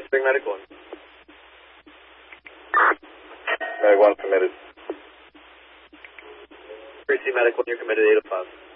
Bring medical in. Mag 1 committed. 3C medical, you're committed 805.